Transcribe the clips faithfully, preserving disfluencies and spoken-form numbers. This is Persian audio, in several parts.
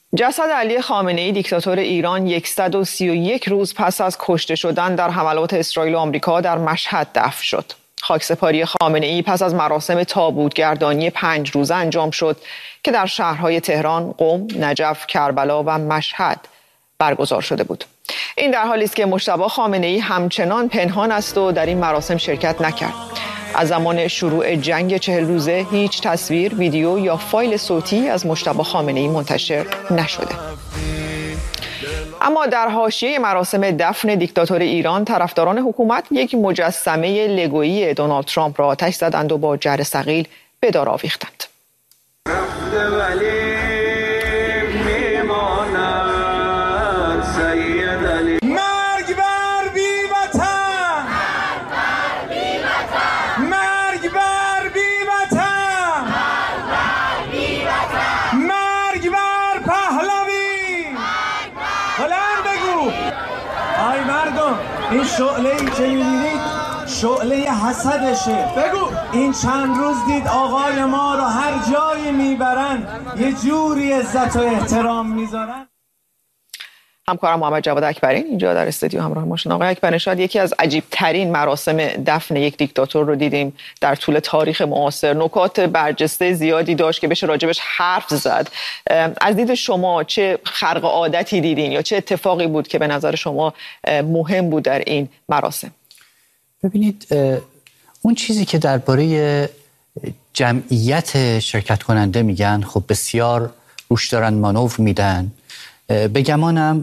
جسد علی خامنه‌ای دیکتاتور ایران صد و سی و یک روز پس از کشته شدن در حملات اسرائیل و آمریکا در مشهد دفن شد. خاکسپاری خامنه‌ای پس از مراسم تابوتگردانی پنج روزه انجام شد که در شهرهای تهران، قم، نجف، کربلا و مشهد برگزار شده بود. این در حالی است که مجتبی خامنه‌ای همچنان پنهان است و در این مراسم شرکت نکرد. از زمان شروع جنگ چهل روزه هیچ تصویر، ویدیو یا فایل صوتی از مجتبی خامنه‌ای منتشر نشده. اما در حاشیه مراسم دفن دیکتاتور ایران، طرفداران حکومت یک مجسمه لگویی دونالد ترامپ را آتش زدند و با جر ثقیل به دار آویختند. این شعله ای که می‌بینید شعله حسدشه. بگو این چند روز دید آقای ما رو هر جایی میبرن یه جوری عزت و احترام میذارن. همکارم محمد جواد اکبرین اینجا در استودیو همراه ما شدن. آقای اکبرین، شاید یکی از عجیب ترین مراسم دفن یک دیکتاتور رو دیدیم در طول تاریخ معاصر. نکات برجسته زیادی داشت که بشه راجبش حرف زد. از دید شما چه خرق عادتی دیدین یا چه اتفاقی بود که به نظر شما مهم بود در این مراسم؟ ببینید، اون چیزی که درباره جمعیت شرکت کننده میگن خب بسیار روش دارن مانور میدن. به گمانم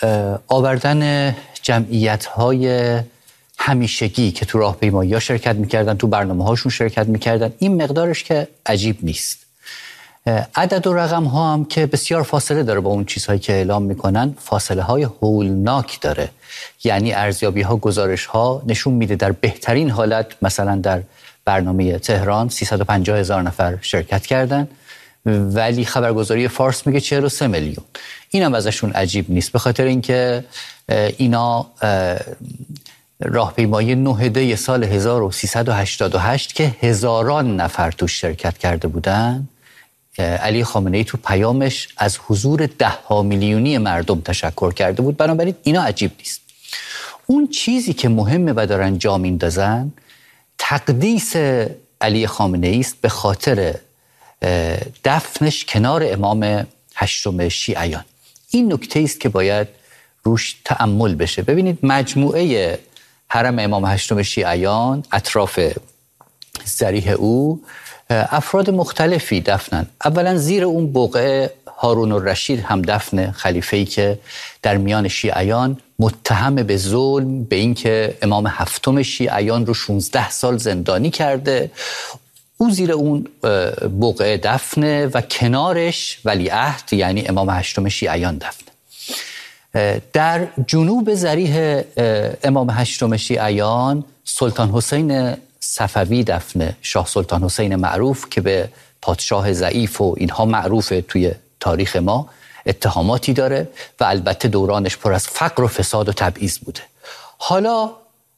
آوردن جمعیت‌های همیشگی که تو راهپیمایی‌ها شرکت می‌کردن، تو برنامه‌هاشون شرکت می‌کردن، این مقدارش که عجیب نیست. عدد و رقم‌ها هم که بسیار فاصله داره با اون چیزهایی که اعلام می‌کنن، فاصله‌های هولناک داره. یعنی ارزیابی‌ها، گزارش‌ها نشون میده در بهترین حالت مثلا در برنامه تهران سیصد و پنجاه هزار نفر شرکت کردن، ولی خبرگزاری فارس میگه چهل و سه میلیون. این هم ازشون عجیب نیست، به خاطر اینکه اینا راهپیمایی نهده سال هزار و سیصد و هشتاد و هشت که هزاران نفر توش شرکت کرده بودن، علی خامنه‌ای تو پیامش از حضور ده ها میلیونی مردم تشکر کرده بود. بنابراین اینا عجیب نیست. اون چیزی که مهمه و دارن جا میندازن تقدیس علی خامنه‌ای است به خاطر دفنش کنار امام هشتم شیعیان. این نکته است که باید روش تأمل بشه. ببینید، مجموعه حرم امام هشتم شیعیان اطراف ضریح او افراد مختلفی دفنن. اولا زیر اون بقعه هارون الرشید هم دفن خلیفه‌ای که در میان شیعیان متهم به ظلم به اینکه امام هفتم شیعیان رو شانزده سال زندانی کرده، او زیر اون بقعه دفنه و کنارش ولیعهد یعنی امام هشتم شیعیان دفنه. در جنوب ضریح امام هشتم شیعیان سلطان حسین صفوی دفنه، شاه سلطان حسین معروف که به پادشاه ضعیف و اینها معروفه توی تاریخ ما، اتهاماتی داره و البته دورانش پر از فقر و فساد و تبعیض بوده. حالا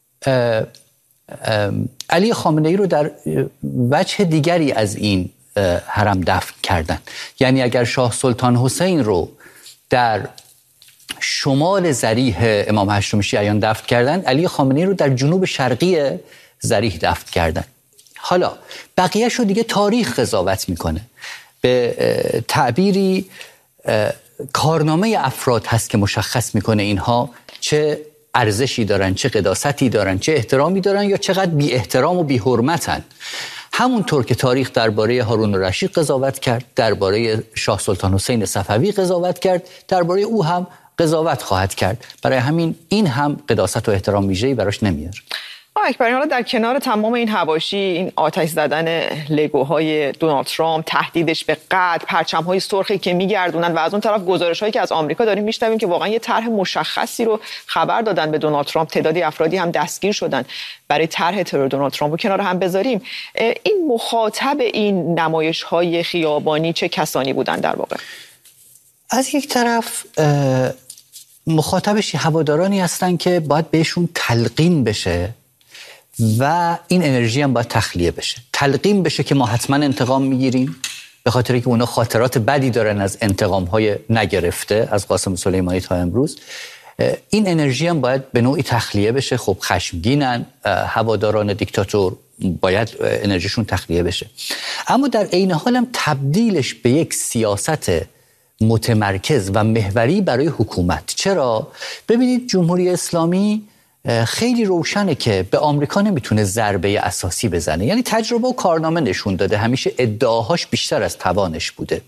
علی خامنه‌ای رو در وجه دیگری از این حرم دفن کردن. یعنی اگر شاه سلطان حسین رو در شمال ضریح امام هشتم شیعیان دفن کردن، علی خامنه‌ای رو در جنوب شرقی ضریح دفن کردن. حالا بقیه‌ش رو دیگه تاریخ قضاوت میکنه. به تعبیری کارنامه افراد هست که مشخص میکنه اینها چه ارزشی دارن، چه قداستی دارن، چه احترامی دارن یا چقدر بی احترام و بی حرمتن. همونطور که تاریخ درباره هارون الرشید قضاوت کرد، درباره شاه سلطان حسین صفوی قضاوت کرد، درباره او هم قضاوت خواهد کرد. برای همین این هم قداست و احترام ویژه‌ای براش نمیاره. آقای اکبرین، حالا در کنار تمام این حواشی، این آتش زدن لگوهای دونالد ترامپ، تهدیدش به قتل، پرچم‌های سرخی که می‌گردونن و از اون طرف گزارش‌هایی که از آمریکا داریم میشنویم که واقعا یه طرح مشخصی رو خبر دادن به دونالد ترامپ، تعدادی افرادی هم دستگیر شدن برای طرح ترور دونالد ترامپ رو کنار هم بذاریم، این مخاطب این نمایش‌های خیابانی چه کسانی بودن در واقع؟ از یک طرف مخاطبش هوادارانی هستن که باید بهشون تلقین بشه و این انرژی هم باید تخلیه بشه. تلقین بشه که ما حتما انتقام میگیریم به خاطر اینکه اونا خاطرات بدی دارن از انتقام‌های نگرفته از قاسم سلیمانی تا امروز. این انرژی هم باید به نوعی تخلیه بشه. خب خشمگینن هواداران دیکتاتور، باید انرژیشون تخلیه بشه، اما در عین حال هم تبدیلش به یک سیاست متمرکز و محوری برای حکومت. چرا؟ ببینید جمهوری اسلامی خیلی روشنه که به آمریکا نمیتونه ضربه اساسی بزنه، یعنی تجربه و کارنامه نشون داده همیشه ادعاهاش بیشتر از توانش بوده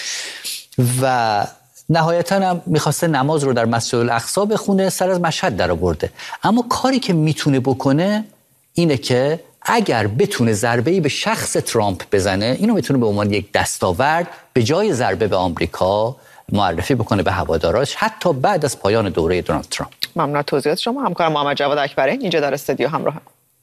و نهایتاً هم میخواسته نماز رو در مسجد الاقصی بخونه، سر از مشهد در آورده. اما کاری که میتونه بکنه اینه که اگر بتونه ضربه‌ای به شخص ترامپ بزنه، اینو میتونه به عنوان یک دستاورد به جای ضربه به آمریکا معرفی بکنه به هواداراش، حتی بعد از پایان دوره دونالد ترامپ. ممنون از توضیحات شما. همکارم محمد جواد اکبری اینجا در استودیو همراه.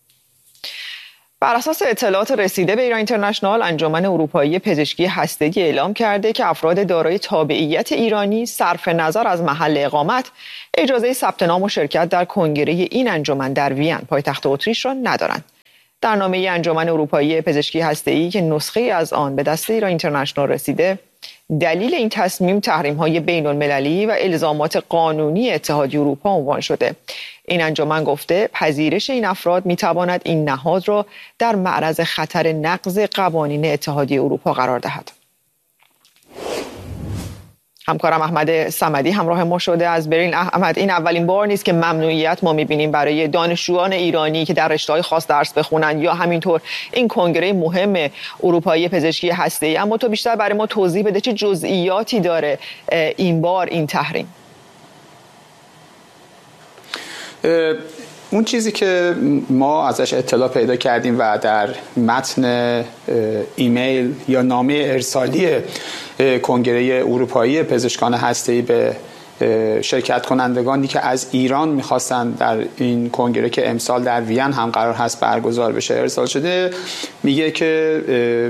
بر اساس اطلاعات رسیده به ایران اینترنشنال، انجمن اروپایی پزشکی هسته‌ای اعلام کرده که افراد دارای تابعیت ایرانی صرف نظر از محل اقامت اجازه ثبت نام و شرکت در کنگره این انجمن در وین پایتخت اتریش را ندارند. در نامه انجمن اروپایی پزشکی هسته‌ای که نسخه از آن به دست ایران اینترنشنال رسیده، دلیل این تصمیم تحریم‌های بین‌المللی و الزامات قانونی اتحادیه اروپا عنوان شده. این انجمن گفته پذیرش این افراد می‌تواند این نهاد را در معرض خطر نقض قوانین اتحادیه اروپا قرار دهد. همکارم احمد صمدی همراه ما شده از برلین. احمد، این اولین بار نیست که ممنوعیت ما می‌بینیم برای دانشجویان ایرانی که در رشته‌های خاص درس بخونن یا همینطور این کنگره مهم اروپایی پزشکی هسته‌ای، اما تو بیشتر برای ما توضیح بده چه جزئیاتی داره این بار این تحریم؟ اون چیزی که ما ازش اطلاع پیدا کردیم و در متن ایمیل یا نامه ارسالی کنگره اروپایی پزشکان هسته‌ای به شرکت کنندگانی که از ایران میخواستن در این کنگره که امسال در وین هم قرار هست برگزار بشه ارسال شده، میگه که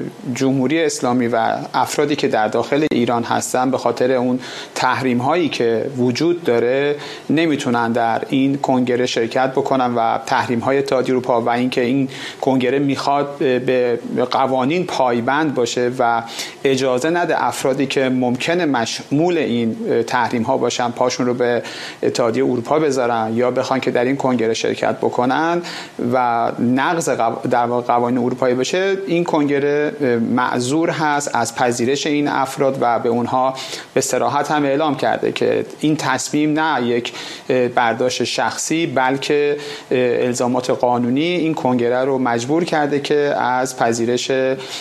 جمهوری اسلامی و افرادی که در داخل ایران هستن به خاطر اون تحریم هایی که وجود داره نمیتونن در این کنگره شرکت بکنن و تحریم های اتحادیه اروپا و اینکه این کنگره میخواد به قوانین پایبند باشه و اجازه نده افرادی که ممکنه مشمول این تحریم ها باشن پاشون رو به اتحادیه اروپا بذارن یا بخوان که در این کنگره شرکت بکنن و نقض در قوانین اروپایی بشه، این کنگره معذور هست از پذیرش این افراد و به اونها به صراحت هم اعلام کرده که این تصمیم نه یک برداشت شخصی بلکه الزامات قانونی این کنگره رو مجبور کرده که از پذیرش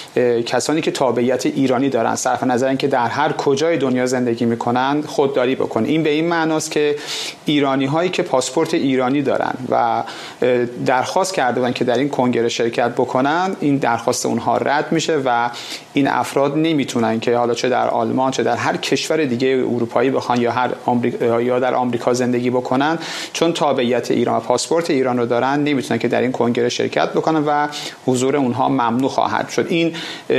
کسانی که تابعیت ایرانی دارن صرف نظر اینکه در هر کجای دنیا زندگی میکنن خودداری بکنه. این به این معناست که ایرانی هایی که پاسپورت ایرانی دارن و درخواست کرده بودن که در این کنگره شرکت بکنن، این درخواست اونها رد میشه و این افراد نمیتونن که حالا چه در آلمان چه در هر کشور دیگه اروپایی بخوان یا هر آمریکا یا در آمریکا زندگی بکنن، چون تابعیت ایران و پاسپورت ایران رو دارن نمیتونن که در این کنگره شرکت بکنن و حضور اونها ممنوع خواهد شد. این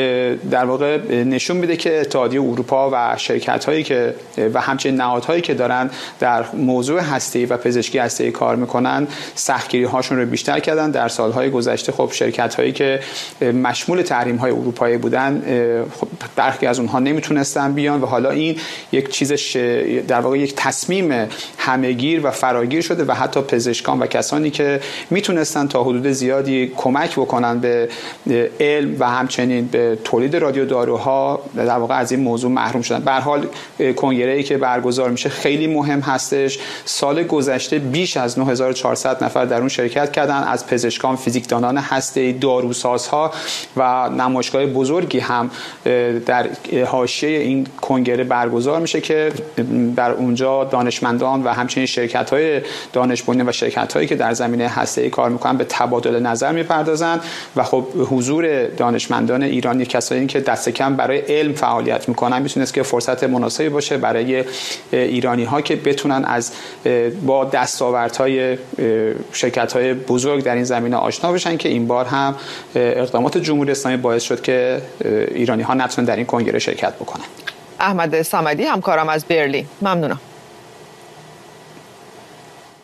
در واقع نشون میده که اتحادیه اروپا و شرکت هایی که و همچنین نهادهایی که دارن در موضوع هسته‌ای و پزشکی هسته‌ای کار میکنن سختگیری هاشون رو بیشتر کردن. در سالهای گذشته خب شرکت هایی که مشمول تحریم های اروپایی بودن خب برخی از اونها نمیتونستن بیان و حالا این یک چیز در واقع یک تصمیم همهگیر و فراگیر شده و حتی پزشکان و کسانی که میتونستن تا حدود زیادی کمک بکنن به علم و همچنین به تولید رادیو داروها در واقع از این موضوع محروم شدن. به هر حال کنگره‌ای که برگزار میشه خیلی مهم هستش. سال گذشته بیش از نه هزار و چهارصد نفر در اون شرکت کردن، از پزشکان، فیزیکدانان هسته‌ای، داروسازها و نمایشگاه بزرگی هم در حاشیه این کنگره برگزار میشه که در اونجا دانشمندان و همچنین شرکت‌های دانش بنیان و شرکت‌هایی که در زمینه هسته‌ای کار میکنن به تبادل نظر میپردازن و خب حضور دانشمندان ایرانی، کسایی که دست کم برای علم فعالیت میکنن، میتونست که فرصت مناسبی باشه برای ایرانی ها که بتونن از با دستاوردهای شرکت‌های بزرگ در این زمینه آشنا بشن که این بار هم اقدامات جمهوری اسلامی باعث شد که ایرانی ها نتونن در این کنگره شرکت بکنن. احمد صمدی همکارم از برلین، ممنونم.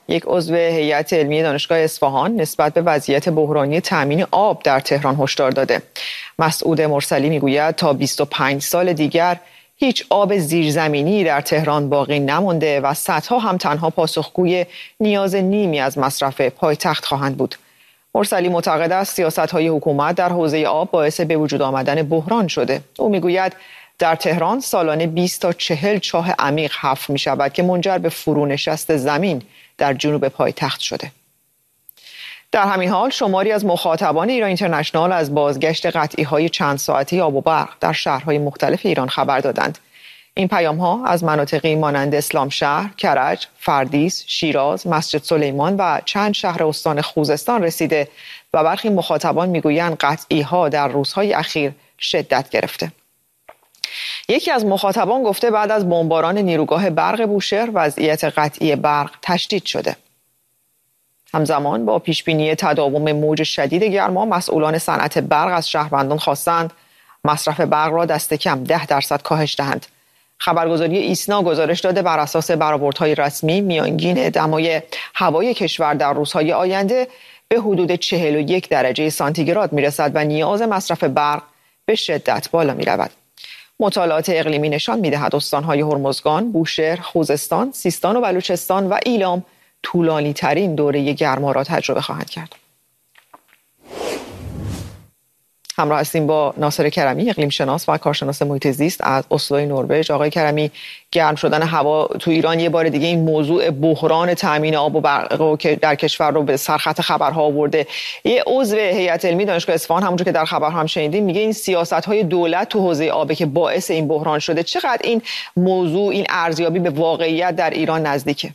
یک عضو هیئت علمی دانشگاه اصفهان نسبت به وضعیت بحرانی تامین آب در تهران هشدار داده. مسعود مرسلی میگوید تا بیست و پنج سال دیگر هیچ آب زیرزمینی در تهران باقی نمانده و سدها هم تنها پاسخگوی نیاز نیمی از مصرف پایتخت خواهند بود. مرسلی معتقد است سیاست‌های حکومت در حوزه آب باعث به وجود آمدن بحران شده. او میگوید در تهران سالانه بیست تا چهل چاه عمیق حفر می شود که منجر به فرونشست زمین در جنوب پایتخت شده. در همین حال شماری از مخاطبان ایران اینترنشنال از بازگشت قطعی‌های چند ساعته آب و برق در شهرهای مختلف ایران خبر دادند. این پیام‌ها از مناطقی مانند اسلامشهر، کرج، فردیس، شیراز، مسجد سلیمان و چند شهر استان خوزستان رسیده و برخی مخاطبان میگویند قطعی‌ها در روزهای اخیر شدت گرفته. یکی از مخاطبان گفته بعد از بمباران نیروگاه برق بوشهر وضعیت قطعی برق تشدید شده. همزمان با پیشبینی تداوم موج شدید گرما، مسئولان صنعت برق از شهروندان خواستند مصرف برق را دست کم ده درصد کاهش دهند. خبرگزاری ایسنا گزارش داده بر اساس برآوردهای رسمی میانگین دمای هوای کشور در روزهای آینده به حدود چهل و یک درجه سانتیگراد میرسد و نیاز مصرف برق به شدت بالا میرود. مطالعات اقلیمی نشان می‌دهد استان‌های هرمزگان، بوشهر، خوزستان، سیستان و بلوچستان و ایلام طولانی‌ترین دوره گرما را تجربه خواهند کرد. همراه هستیم با ناصر کرمی، اقلیم شناس و کارشناس محیط زیست از اسلوی نروژ. آقای کرمی، گرم شدن هوا تو ایران یه بار دیگه این موضوع بحران تامین آب و برق که در کشور رو به سرخط خبرها آورده. یه عضو هیئت علمی دانشگاه اصفهان همونجور که در خبر هم شنیدیم میگه این سیاست‌های دولت تو حوزه آب که باعث این بحران شده. چقدر این موضوع، این ارزیابی به واقعیت در ایران نزدیکه؟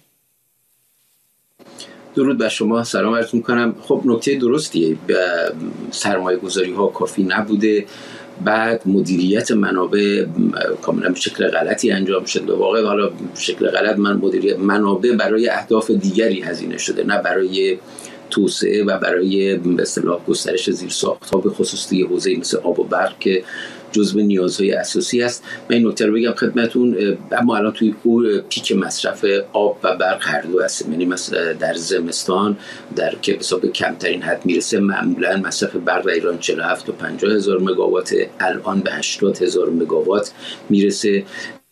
درود بر شما، سلام عرض میکنم. خب نکته درستیه، سرمایه گذاری ها کافی نبوده، بعد مدیریت منابع کاملا به شکل غلطی انجام شده. به واقع حالا به شکل غلط من مدیریت منابع برای اهداف دیگری هزینه شده، نه برای توسعه و برای به اصطلاح گسترش زیرساخت‌ها، به خصوص توی حوزه مثل آب و برق که جزو نیازهای اساسی است. من این نکته رو بگم خدمتون. اما الان توی پیک مصرف آب و برق هر دو هست، یعنی مثلا در زمستان در که حساب کمترین حد میرسه، معمولا مصرف برق در ایران چهل و هفت تا پنجاه هزار مگاوات، الان به هشتاد هزار مگاوات میرسه.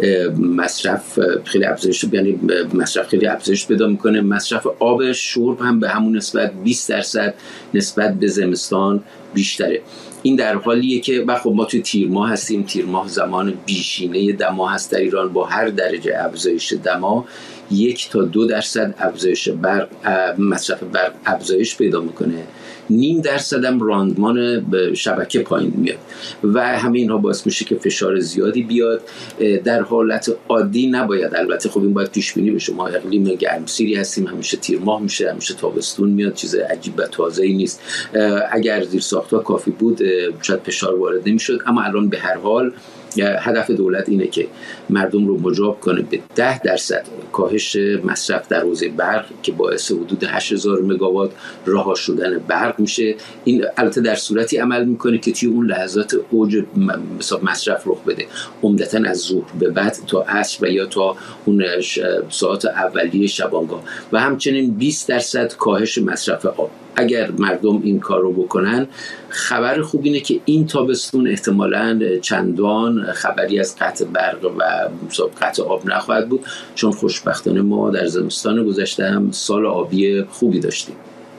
مصرف خیلی افزایش، یعنی مصرف خیلی افزایش پیدا میکنه. مصرف آب شرب هم به همون نسبت بیست درصد نسبت به زمستان بیشتره. این در حالیه که خب ما توی تیر ماه هستیم. تیر ماه زمان بیشینه دما هست در ایران. با هر درجه افزایش دما یک تا دو درصد افزایش برق، مصرف برق افزایش پیدا میکنه. نیم درصد هم راندمان شبکه پایین میاد و همه اینها باعث میشه که فشار زیادی بیاد. در حالت عادی نباید، البته خب این باید پیش بینی بشه، ما اقلیم گرمسیری هستیم، همیشه تیر ماه میشه، همیشه تابستون میاد، چیز عجیب و تازه‌ای نیست. اگر زیرساخت‌ها کافی بود شاید فشار وارد نمیشد، اما الان به هر حال هدف دولت اینه که مردم رو مجاب کنه به ده درصد کاهش مصرف در حوزه برق که باعث حدود هشت هزار مگاوات رها شدن برق میشه. این البته در صورتی عمل میکنه که توی اون لحظات اوج مصرف رخ بده، عمدتاً از ظهر به بعد تا عصر و یا تا اون ساعات اولیه شبانگاه، و همچنین بیست درصد کاهش مصرف آب. اگر مردم این کار رو بکنن، خبر خوب اینه که این تابستون احتمالاً چندان خبری از قطع برق و قطع آب نخواهد بود، چون خوشبختانه ما در زمستان گذشته هم سال آبی خوبی داشتیم.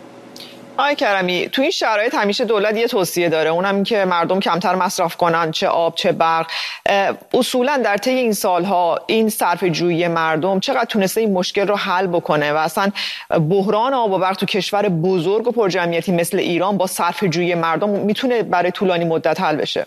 آقای کرمی، تو این شرایط همیشه دولت یه توصیه داره، اونم این که مردم کمتر مصرف کنن، چه آب چه برق. اصولا در طی این سالها این صرفه‌جویی مردم چقدر تونسته این مشکل رو حل بکنه و اصلا بحران آب و برق تو کشور بزرگ و پرجمعیتی مثل ایران با صرفه‌جویی مردم میتونه برای طولانی مدت حل بشه؟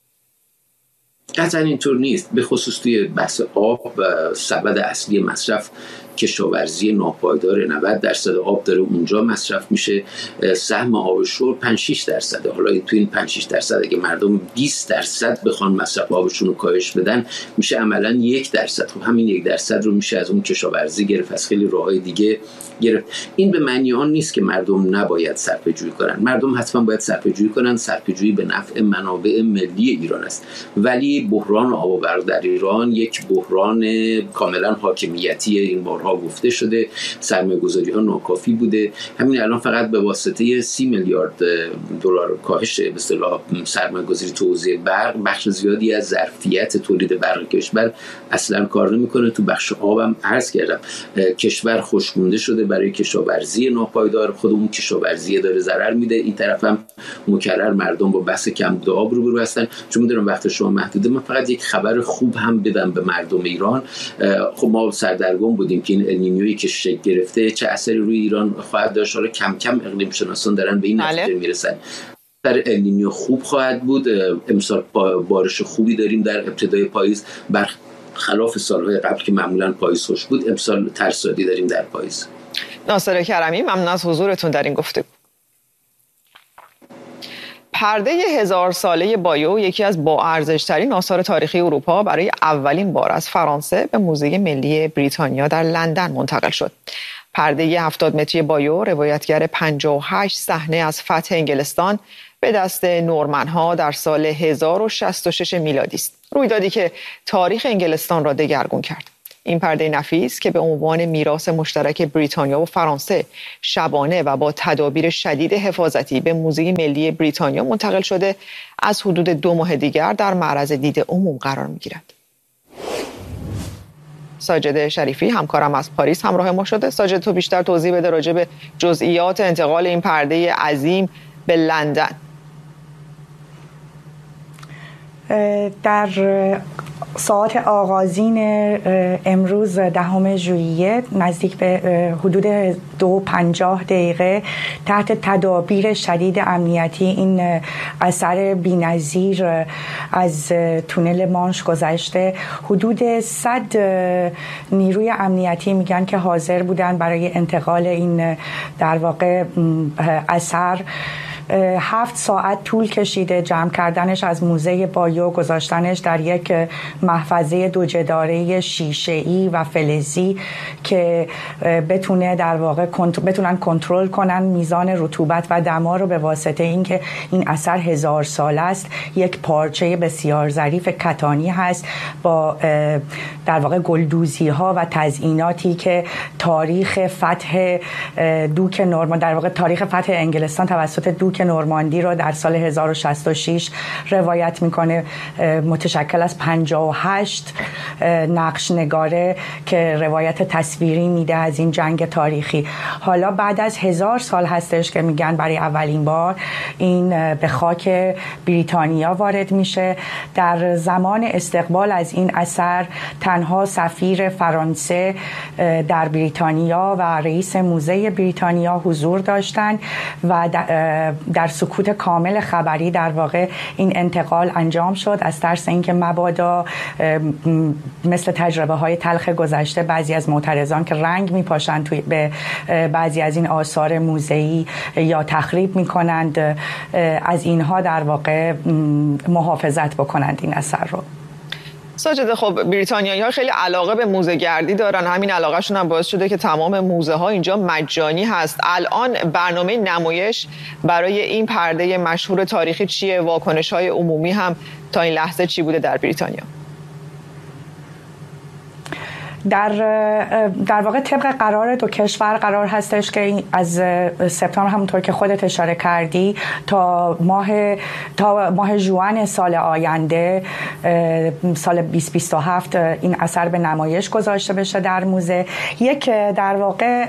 قطعا اینطور نیست، به خصوص توی بحث آب و سبد اصلی مصرف کشاورزی ناپایدار. نود درصد آب داره اونجا مصرف میشه. سهم آب شرب پنج شش درصده. حالا تو این پنج شش درصد اگه مردم بیست درصد بخوان مصرف آبشون رو کاهش بدن، میشه عملاً یک درصد. خب همین یک درصد رو میشه از اون کشاورزی گرفت، از خیلی راههای دیگه گرفت. این به معنی آن نیست که مردم نباید صرفه‌جویی کنن. مردم حتما باید صرفه‌جویی کنن. صرفه‌جویی به نفع منابع ملی ایران است. ولی بحران آب و برق در ایران یک بحران کاملا حاکمیتی، این بحران بارها گفته شده سرمایه‌گذاری ها ناکافی بوده. همین الان فقط به واسطه سی میلیارد دلار کاهش به اصطلاح سرمایه‌گذاری تو حوزه برق بخش زیادی از ظرفیت تولید برق کشور اصلا کار نمی‌کنه. تو بخش آبم عرض کردم کشور خشک‌مونده شده برای کشاورزی ناپایدار، خود اون کشاورزی داره ضرر میده، این طرف هم مکرر مردم با بحث کمبود آب روبرو هستن. چون میدونم وقت شما محدوده، من فقط یک خبر خوب هم بدم به مردم ایران. خب ما سردرگم بودیم که این النینیویی که شکل گرفته چه اثری روی ایران خواهد داشت. حالا کم کم اقلیم شناسان دارن به این نتیجه میرسن در النینیو خوب خواهد بود. امسال بارش خوبی داریم در ابتدای پاییز، برخلاف سالهای قبل که معمولا پاییز خوش بود، امسال ترسادی داریم در پاییز. ناصر کرمی، ممنون از حضورتون در این گفتگو. پرده هزار ساله بایو یکی از با ارزش‌ترین آثار تاریخی اروپا برای اولین بار از فرانسه به موزه ملی بریتانیا در لندن منتقل شد. پرده هفتاد متری بایو روایتگر پنجاه و هشت صحنه از فتح انگلستان به دست نورمن‌ها در سال هزار و شصت و شش میلادی است. رویدادی که تاریخ انگلستان را دگرگون کرد. این پرده نفیس که به عنوان میراث مشترک بریتانیا و فرانسه شبانه و با تدابیر شدید حفاظتی به موزه ملی بریتانیا منتقل شده، از حدود دو ماه دیگر در معرض دید عموم قرار می‌گیرد. ساجد شریفی همکارم از پاریس همراه ما شده. ساجد، تو بیشتر توضیح بده راجع به جزئیات انتقال این پرده عظیم به لندن. در ساعت آغازین امروز دهم ژوئیه نزدیک به حدود دو و پنجاه دقیقه تحت تدابیر شدید امنیتی این اثر بی‌نظیر از تونل مانش گذشته. حدود صد نیروی امنیتی میگن که حاضر بودن برای انتقال این در واقع اثر. هفت ساعت طول کشیده جمع کردنش از موزه بایو، گذاشتنش در یک محفظه دو جداره شیشه‌ای و فلزی که بتونه در واقع بتونن کنترل کنن میزان رطوبت و دما رو به واسطه اینکه این اثر هزار ساله است. یک پارچه بسیار ظریف کتانی هست با در واقع گلدوزی ها و تزییناتی که تاریخ فتح دوک نورمان در واقع تاریخ فتح انگلستان توسط دوک نورماندی رو در سال هزار و شصت و شش روایت میکنه. متشکل از پنجاه و هشت نقش نگاره که روایت تصویری میده از این جنگ تاریخی. حالا بعد از هزار سال هستش که میگن برای اولین بار این به خاک بریتانیا وارد میشه. در زمان استقبال از این اثر تنها سفیر فرانسه در بریتانیا و رئیس موزه بریتانیا حضور داشتن و در سکوت کامل خبری در واقع این انتقال انجام شد، از ترس اینکه مبادا مثل تجربه های تلخ گذشته بعضی از معترضان که رنگ میپاشن توی به بعضی از این آثار موزه‌ای یا تخریب میکنند، از اینها در واقع محافظت بکنند این اثر رو. ساجد، خب بریتانیایی‌ها خیلی علاقه به موزه گردی دارن. همین علاقهشون هم باعث شده که تمام موزه ها اینجا مجانی هست. الان برنامه نمایش برای این پرده مشهور تاریخی چیه؟ واکنش های عمومی هم تا این لحظه چی بوده در بریتانیا؟ در در واقع طبق قرار دو کشور قرار هستش که از سپتامبر همونطور که خودت اشاره کردی تا ماه تا ماه ژوئن سال آینده سال بیست بیست و هفت این اثر به نمایش گذاشته بشه در موزه. یک در واقع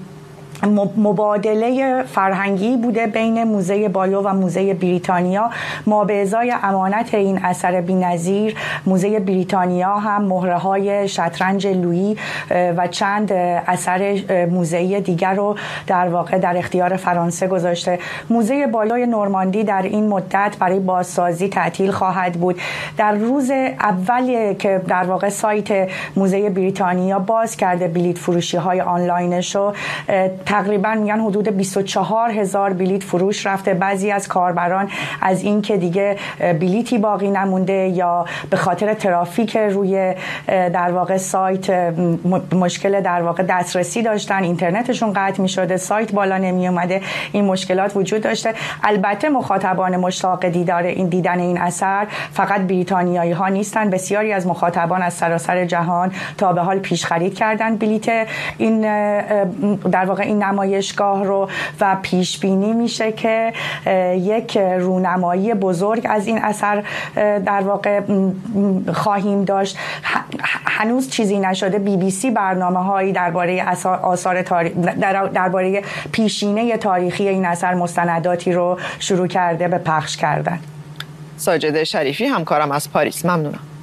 مبادله فرهنگی بوده بین موزه بایو و موزه بریتانیا. ما به ازای امانت این اثر بی‌نظیر، موزه بریتانیا هم مهره‌های شطرنج لویی و چند اثر موزه‌ای دیگر رو در واقع در اختیار فرانسه گذاشته. موزه بایو نورماندی در این مدت برای بازسازی تعطیل خواهد بود. در روز اولی که در واقع سایت موزه بریتانیا باز کرده بلیط فروشی‌های آنلاینش رو، تقریبا میگن حدود بیست و چهار هزار بلیت فروش رفته. بعضی از کاربران از این که دیگه بلیتی باقی نمونده یا به خاطر ترافیک روی در واقع سایت مشکل در واقع دسترسی داشتن، اینترنتشون قطع می شده، سایت بالا نمی اومده، این مشکلات وجود داشته. البته مخاطبان مشتاق دیدار این دیدن این اثر فقط بریتانیایی ها نیستن، بسیاری از مخاطبان از سراسر جهان تا به حال پیش خرید کردن بلیت این در واقع این نمایشگاه رو و پیش بینی میشه که یک رونمایی بزرگ از این اثر در واقع خواهیم داشت. هنوز چیزی نشده. بی بی سی برنامه‌هایی درباره آثار تاریخ درباره پیشینه تاریخی این اثر مستنداتی رو شروع کرده به پخش کردن. ساجده شریفی همکارم از پاریس، ممنونم.